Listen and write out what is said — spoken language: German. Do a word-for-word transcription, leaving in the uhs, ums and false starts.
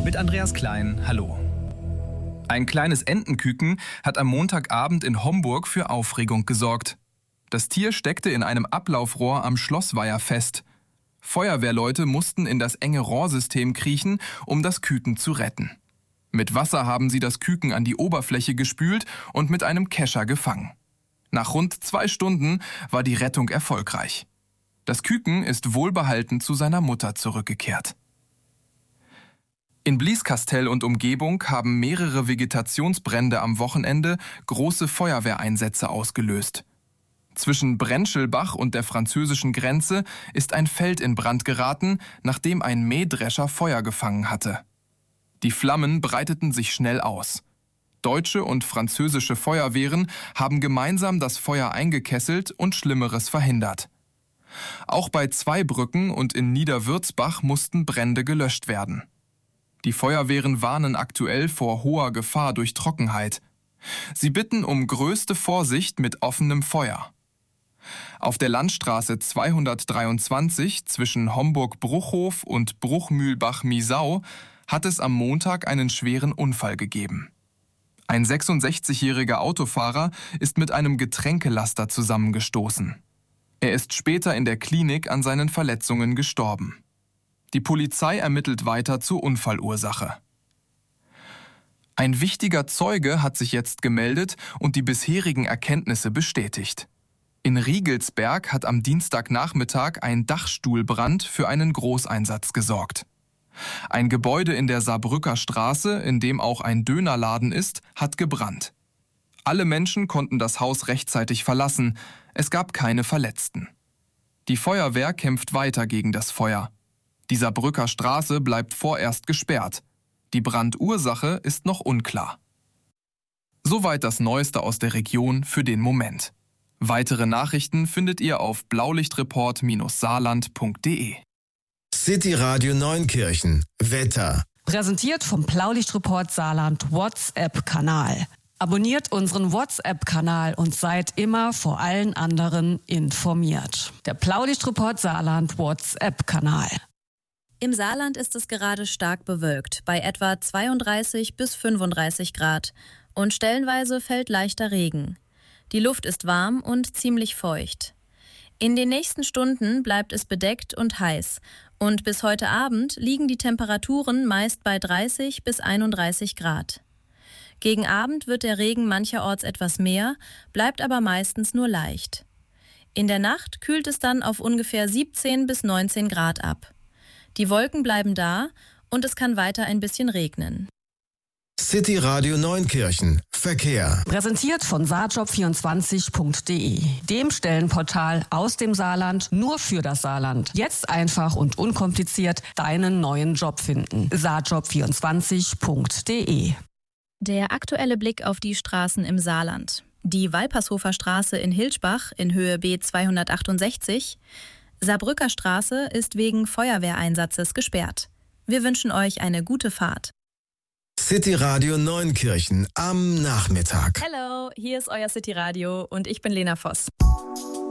mit Andreas Klein. Hallo. Ein kleines Entenküken hat am Montagabend in Homburg für Aufregung gesorgt. Das Tier steckte in einem Ablaufrohr am Schlossweiher fest. Feuerwehrleute mussten in das enge Rohrsystem kriechen, um das Küken zu retten. Mit Wasser haben sie das Küken an die Oberfläche gespült und mit einem Kescher gefangen. Nach rund zwei Stunden war die Rettung erfolgreich. Das Küken ist wohlbehalten zu seiner Mutter zurückgekehrt. In Blieskastel und Umgebung haben mehrere Vegetationsbrände am Wochenende große Feuerwehreinsätze ausgelöst. Zwischen Brenschelbach und der französischen Grenze ist ein Feld in Brand geraten, nachdem ein Mähdrescher Feuer gefangen hatte. Die Flammen breiteten sich schnell aus. Deutsche und französische Feuerwehren haben gemeinsam das Feuer eingekesselt und Schlimmeres verhindert. Auch bei Zweibrücken und in Niederwürzbach mussten Brände gelöscht werden. Die Feuerwehren warnen aktuell vor hoher Gefahr durch Trockenheit. Sie bitten um größte Vorsicht mit offenem Feuer. Auf der Landstraße zweihundertdreiundzwanzig zwischen Homburg-Bruchhof und Bruchmühlbach-Miesau hat es am Montag einen schweren Unfall gegeben. Ein sechsundsechzigjähriger Autofahrer ist mit einem Getränkelaster zusammengestoßen. Er ist später in der Klinik an seinen Verletzungen gestorben. Die Polizei ermittelt weiter zur Unfallursache. Ein wichtiger Zeuge hat sich jetzt gemeldet und die bisherigen Erkenntnisse bestätigt. In Riegelsberg hat am Dienstagnachmittag ein Dachstuhlbrand für einen Großeinsatz gesorgt. Ein Gebäude in der Saarbrücker Straße, in dem auch ein Dönerladen ist, hat gebrannt. Alle Menschen konnten das Haus rechtzeitig verlassen. Es gab keine Verletzten. Die Feuerwehr kämpft weiter gegen das Feuer. Die Saarbrücker Straße bleibt vorerst gesperrt. Die Brandursache ist noch unklar. Soweit das Neueste aus der Region für den Moment. Weitere Nachrichten findet ihr auf blaulichtreport Saarland punkt de. City Radio Neunkirchen. Wetter. Präsentiert vom Blaulichtreport Saarland WhatsApp-Kanal. Abonniert unseren WhatsApp-Kanal und seid immer vor allen anderen informiert. Der Blaulichtreport Saarland WhatsApp-Kanal. Im Saarland ist es gerade stark bewölkt, bei etwa zweiunddreißig bis fünfunddreißig Grad. Und stellenweise fällt leichter Regen. Die Luft ist warm und ziemlich feucht. In den nächsten Stunden bleibt es bedeckt und heiß. Und bis heute Abend liegen die Temperaturen meist bei dreißig bis einunddreißig Grad. Gegen Abend wird der Regen mancherorts etwas mehr, bleibt aber meistens nur leicht. In der Nacht kühlt es dann auf ungefähr siebzehn bis neunzehn Grad ab. Die Wolken bleiben da und es kann weiter ein bisschen regnen. City Radio Neunkirchen. Verkehr. Präsentiert von saarjob vierundzwanzig punkt de, dem Stellenportal aus dem Saarland nur für das Saarland. Jetzt einfach und unkompliziert deinen neuen Job finden. saarjob vierundzwanzig punkt de. Der aktuelle Blick auf die Straßen im Saarland. Die Walpershofer Straße in Hilschbach in Höhe B zweihundertachtundsechzig. Saarbrücker Straße ist wegen Feuerwehreinsatzes gesperrt. Wir wünschen euch eine gute Fahrt. City Radio Neunkirchen am Nachmittag. Hallo, hier ist euer City Radio und ich bin Lena Voss.